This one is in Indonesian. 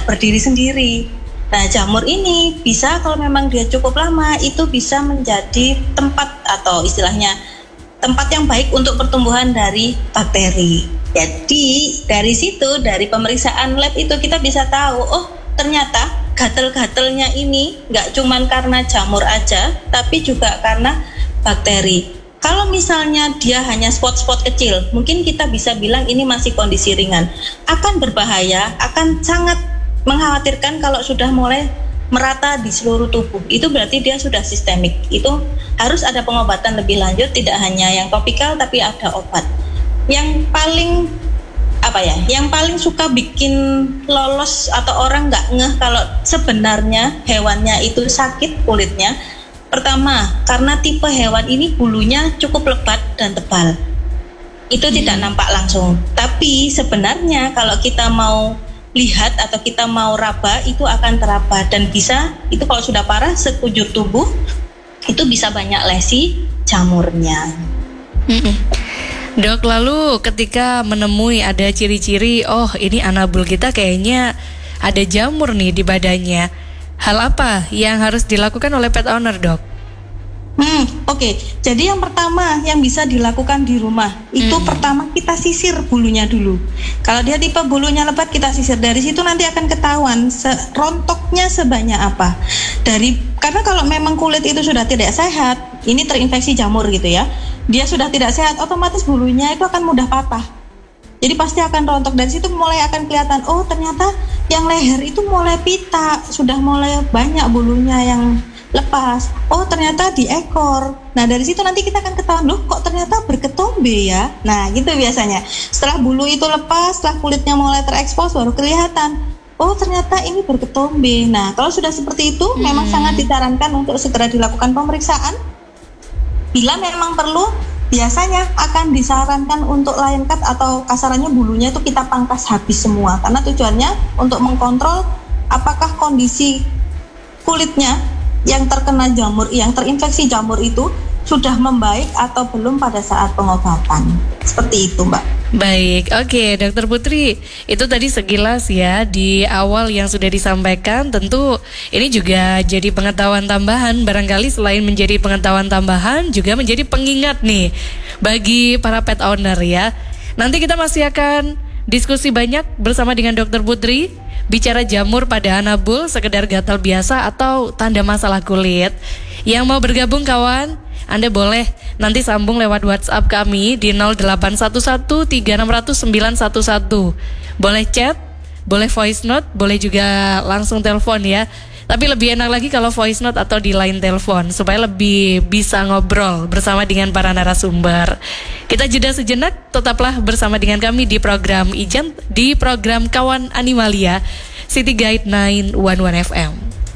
berdiri sendiri. Nah, jamur ini bisa kalau memang dia cukup lama itu bisa menjadi tempat atau istilahnya tempat yang baik untuk pertumbuhan dari bakteri. Jadi dari situ, dari pemeriksaan lab itu kita bisa tahu, oh ternyata gatal-gatalnya ini nggak cuman karena jamur aja, tapi juga karena bakteri. Kalau misalnya dia hanya spot-spot kecil, mungkin kita bisa bilang ini masih kondisi ringan. Akan berbahaya, akan sangat mengkhawatirkan kalau sudah mulai merata di seluruh tubuh. Itu berarti dia sudah sistemik. Itu harus ada pengobatan lebih lanjut, tidak hanya yang topikal tapi ada obat. Yang paling yang paling suka bikin lolos atau orang nggak ngeh kalau sebenarnya hewannya itu sakit kulitnya. Pertama, karena tipe hewan ini bulunya cukup lebat dan tebal. Itu tidak nampak langsung. Tapi sebenarnya kalau kita mau lihat atau kita mau raba, itu akan teraba dan bisa, itu kalau sudah parah sekujur tubuh, itu bisa banyak lesi jamurnya. Dok, lalu ketika menemui ada ciri-ciri, oh ini anabul kita kayaknya ada jamur nih di badannya, hal apa yang harus dilakukan oleh pet owner, Dok? Oke. Jadi yang pertama yang bisa dilakukan di rumah itu pertama kita sisir bulunya dulu. Kalau dia tipe bulunya lebat, kita sisir. Dari situ nanti akan ketahuan rontoknya sebanyak apa. Karena kalau memang kulit itu sudah tidak sehat, ini terinfeksi jamur gitu ya, dia sudah tidak sehat, otomatis bulunya itu akan mudah patah. Jadi pasti akan rontok. Dari situ mulai akan kelihatan, oh ternyata yang leher itu mulai pita, sudah mulai banyak bulunya yang lepas. Oh ternyata di ekor. Nah dari situ nanti kita akan ketahuan, loh kok ternyata berketombe ya. Nah gitu biasanya. Setelah bulu itu lepas, setelah kulitnya mulai terekspos, baru kelihatan, oh ternyata ini berketombe. Nah kalau sudah seperti itu, memang sangat disarankan untuk segera dilakukan pemeriksaan. Bila memang perlu, biasanya akan disarankan untuk line cut atau kasarannya bulunya itu kita pangkas habis semua. Karena tujuannya untuk mengkontrol apakah kondisi kulitnya yang terkena jamur, yang terinfeksi jamur itu sudah membaik atau belum pada saat pengobatan. Seperti itu, Mbak. Baik, oke, Dokter Putri, itu tadi sekilas ya di awal yang sudah disampaikan. Tentu ini juga jadi pengetahuan tambahan, barangkali selain menjadi pengetahuan tambahan juga menjadi pengingat nih bagi para pet owner ya. Nanti kita masih akan diskusi banyak bersama dengan Dokter Putri, bicara jamur pada anabul, sekedar gatal biasa atau tanda masalah kulit. Yang mau bergabung kawan, Anda boleh nanti sambung lewat WhatsApp kami di 081136000911. Boleh chat, boleh voice note, boleh juga langsung telepon ya. Tapi lebih enak lagi kalau voice note atau di line telepon supaya lebih bisa ngobrol bersama dengan para narasumber. Kita jeda sejenak, tetaplah bersama dengan kami di program Ijen, di program Kawan Animalia City Guide 911 FM.